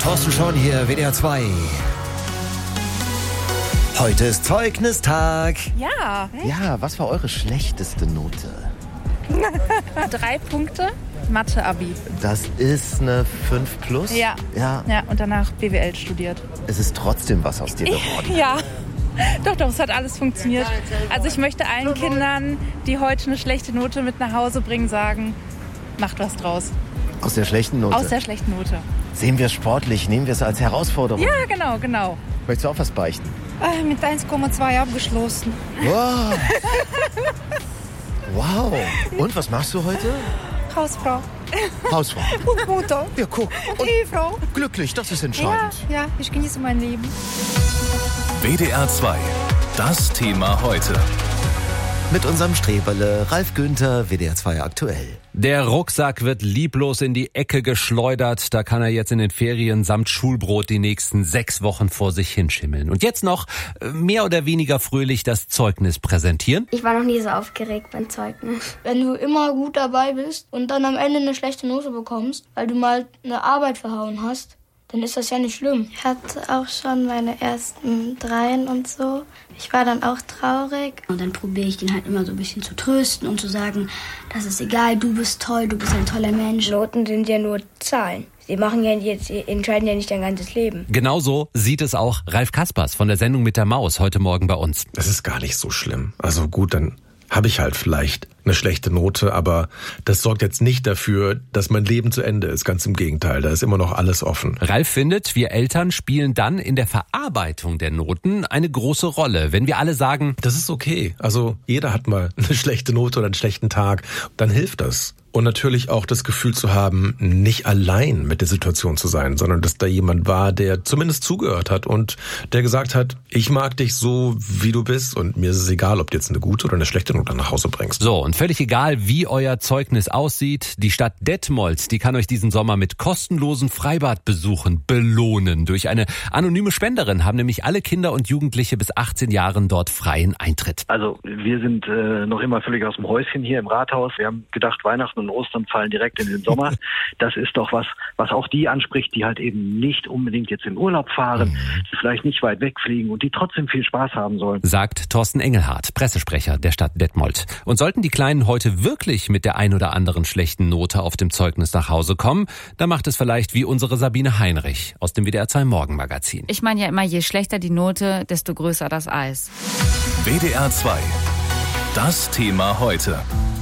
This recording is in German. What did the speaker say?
Thorsten Schorn hier, WDR 2. Heute ist Zeugnistag. Ja. Ja, was war eure schlechteste Note? 3 Punkte, Mathe-Abi. Das ist eine 5 plus? Ja. Ja, und danach BWL studiert. Es ist trotzdem was aus dir geworden. Ja. Doch, es hat alles funktioniert. Also ich möchte allen Kindern, die heute eine schlechte Note mit nach Hause bringen, sagen, macht was draus. Aus der schlechten Note? Aus der schlechten Note. Sehen wir es sportlich, nehmen wir es als Herausforderung? Ja, genau. Möchtest du auch was beichten? Mit 1,2 abgeschlossen. Wow. Wow. Und was machst du heute? Hausfrau. Hausfrau. Und Mutter. Ja, guck. Und Ehefrau. glücklich, das ist entscheidend. Ja, ich genieße mein Leben. WDR 2. Das Thema heute. Mit unserem Streberle Ralf Günther, WDR 2 aktuell. Der Rucksack wird lieblos in die Ecke geschleudert. Da kann er jetzt in den Ferien samt Schulbrot die nächsten 6 Wochen vor sich hinschimmeln. Und jetzt noch mehr oder weniger fröhlich das Zeugnis präsentieren. Ich war noch nie so aufgeregt beim Zeugnis. Wenn du immer gut dabei bist und dann am Ende eine schlechte Note bekommst, weil du mal eine Arbeit verhauen hast, dann ist das ja nicht schlimm. Ich hatte auch schon meine ersten 3 und so. Ich war dann auch traurig. Und dann probiere ich den halt immer so ein bisschen zu trösten und zu sagen, das ist egal, du bist toll, du bist ein toller Mensch. Noten sind ja nur Zahlen. Sie entscheiden ja nicht dein ganzes Leben. Genauso sieht es auch Ralf Kaspers von der Sendung mit der Maus heute Morgen bei uns. Das ist gar nicht so schlimm. Also gut, dann habe ich halt vielleicht eine schlechte Note, aber das sorgt jetzt nicht dafür, dass mein Leben zu Ende ist. Ganz im Gegenteil, da ist immer noch alles offen. Ralf findet, wir Eltern spielen dann in der Verarbeitung der Noten eine große Rolle. Wenn wir alle sagen, das ist okay. Also jeder hat mal eine schlechte Note oder einen schlechten Tag, dann hilft das. Und natürlich auch das Gefühl zu haben, nicht allein mit der Situation zu sein, sondern dass da jemand war, der zumindest zugehört hat und der gesagt hat, ich mag dich so, wie du bist und mir ist es egal, ob du jetzt eine gute oder eine schlechte Note nach Hause bringst. So, und völlig egal, wie euer Zeugnis aussieht, die Stadt Detmold, die kann euch diesen Sommer mit kostenlosen Freibadbesuchen belohnen. Durch eine anonyme Spenderin haben nämlich alle Kinder und Jugendliche bis 18 Jahren dort freien Eintritt. Also wir sind noch immer völlig aus dem Häuschen hier im Rathaus. Wir haben gedacht, Weihnachten und Ostern fallen direkt in den Sommer. Das ist doch was auch die anspricht, die halt eben nicht unbedingt jetzt in Urlaub fahren, die vielleicht nicht weit wegfliegen und die trotzdem viel Spaß haben sollen. Sagt Thorsten Engelhardt, Pressesprecher der Stadt Detmold. Und sollten die Kleinen heute wirklich mit der ein oder anderen schlechten Note auf dem Zeugnis nach Hause kommen, dann macht es vielleicht wie unsere Sabine Heinrich aus dem WDR 2 Morgenmagazin. Ich meine ja immer, je schlechter die Note, desto größer das Eis. WDR 2. Das Thema heute.